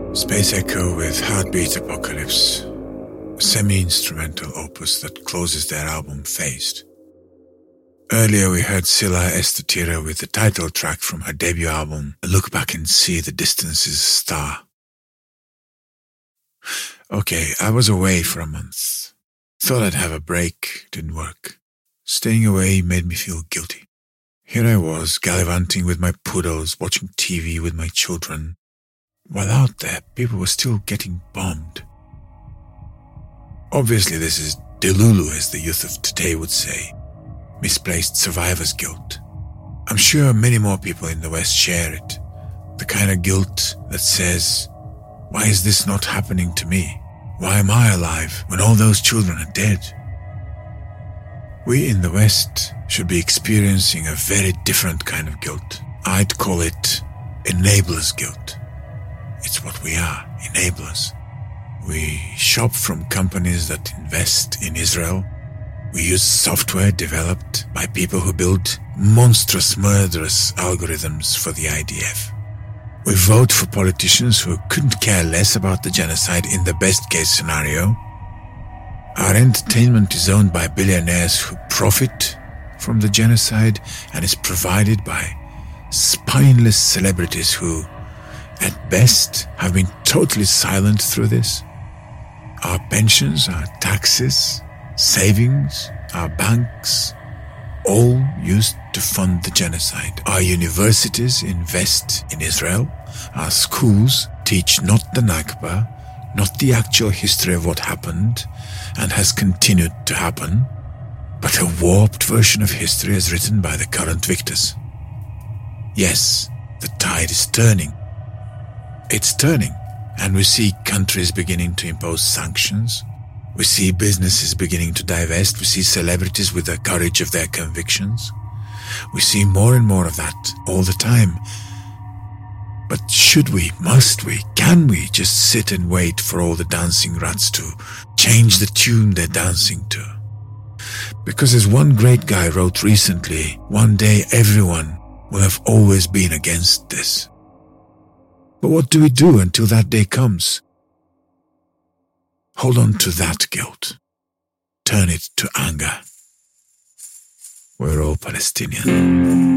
Space Echo with Heartbeat Apocalypse, a semi-instrumental opus that closes their album Phased. Earlier we heard Scylla Estatira with the title track from her debut album, Look Back and See the Distance's Star. Okay, I was away for a month. Thought I'd have a break, didn't work. Staying away made me feel guilty. Here I was, gallivanting with my poodles, watching TV with my children, while out there people were still getting bombed. Obviously this is delulu, as the youth of today would say. Misplaced survivor's guilt. I'm sure many more people in the West share it. The kind of guilt that says, why is this not happening to me? Why am I alive when all those children are dead? We in the West should be experiencing a very different kind of guilt. I'd call it enablers guilt. It's what we are, enablers. We shop from companies that invest in Israel. We use software developed by people who build monstrous, murderous algorithms for the IDF. We vote for politicians who couldn't care less about the genocide in the best-case scenario. Our entertainment is owned by billionaires who profit from the genocide and is provided by spineless celebrities who, at best, have been totally silent through this. Our pensions, our taxes, savings, our banks, all used to fund the genocide. Our universities invest in Israel. Our schools teach not the Nakba, not the actual history of what happened and has continued to happen, but a warped version of history as written by the current victors. Yes, the tide is turning. It's turning, and we see countries beginning to impose sanctions. We see businesses beginning to divest. We see celebrities with the courage of their convictions. We see more and more of that all the time. But should we, must we, can we just sit and wait for all the dancing rats to change the tune they're dancing to? Because as one great guy wrote recently, one day everyone will have always been against this. But what do we do until that day comes? Hold on to that guilt. Turn it to anger. We're all Palestinian.